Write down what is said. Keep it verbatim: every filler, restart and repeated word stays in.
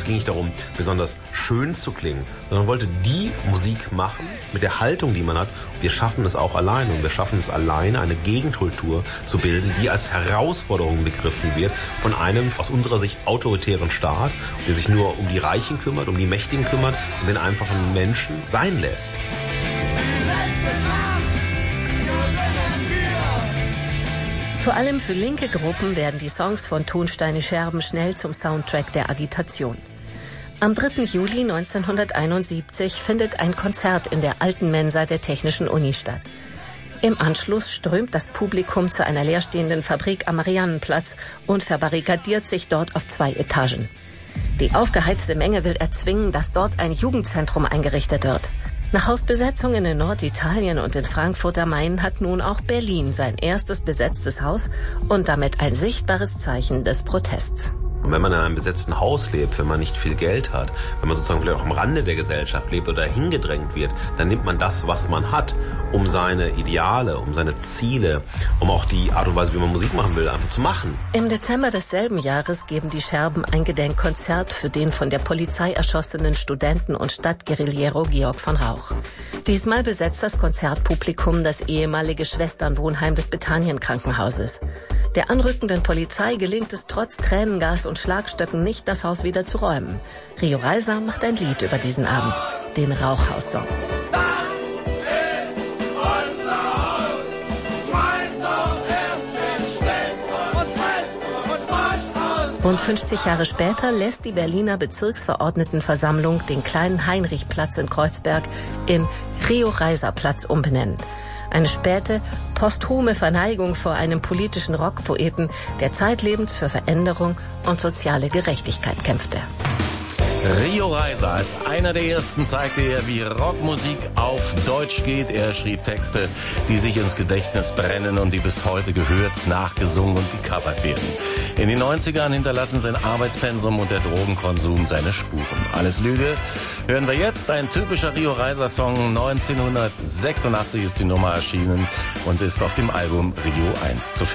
Es ging nicht darum, besonders schön zu klingen, sondern man wollte die Musik machen mit der Haltung, die man hat. Wir schaffen es auch alleine und wir schaffen es alleine, eine Gegenkultur zu bilden, die als Herausforderung begriffen wird von einem aus unserer Sicht autoritären Staat, der sich nur um die Reichen kümmert, um die Mächtigen kümmert und den einfachen Menschen sein lässt. Vor allem für linke Gruppen werden die Songs von Tonsteine Scherben schnell zum Soundtrack der Agitation. Am dritten Juli neunzehnhunderteinundsiebzig findet ein Konzert in der alten Mensa der Technischen Uni statt. Im Anschluss strömt das Publikum zu einer leerstehenden Fabrik am Mariannenplatz und verbarrikadiert sich dort auf zwei Etagen. Die aufgeheizte Menge will erzwingen, dass dort ein Jugendzentrum eingerichtet wird. Nach Hausbesetzungen in Norditalien und in Frankfurt am Main hat nun auch Berlin sein erstes besetztes Haus und damit ein sichtbares Zeichen des Protests. Und wenn man in einem besetzten Haus lebt, wenn man nicht viel Geld hat, wenn man sozusagen vielleicht auch am Rande der Gesellschaft lebt oder hingedrängt wird, dann nimmt man das, was man hat, um seine Ideale, um seine Ziele, um auch die Art und Weise, wie man Musik machen will, einfach zu machen. Im Dezember desselben Jahres geben die Scherben ein Gedenkkonzert für den von der Polizei erschossenen Studenten und Stadtguerillero Georg von Rauch. Diesmal besetzt das Konzertpublikum das ehemalige Schwesternwohnheim des Bethanien-Krankenhauses. Der anrückenden Polizei gelingt es trotz Tränengas und Schlagstöcken nicht, das Haus wieder zu räumen. Rio Reiser macht ein Lied über diesen Abend, den Rauchhaus-Song. Und fünfzig Jahre später lässt die Berliner Bezirksverordnetenversammlung den kleinen Heinrichplatz in Kreuzberg in Rio-Reiser-Platz umbenennen. Eine späte, posthume Verneigung vor einem politischen Rockpoeten, der zeitlebens für Veränderung und soziale Gerechtigkeit kämpfte. Rio Reiser, als einer der ersten zeigte er, wie Rockmusik auf Deutsch geht. Er schrieb Texte, die sich ins Gedächtnis brennen und die bis heute gehört, nachgesungen und gecovert werden. In den neunzigern hinterlassen sein Arbeitspensum und der Drogenkonsum seine Spuren. Alles Lüge. Hören wir jetzt, ein typischer Rio Reiser Song. neunzehnhundertsechsundachtzig ist die Nummer erschienen und ist auf dem Album Rio eins zu finden.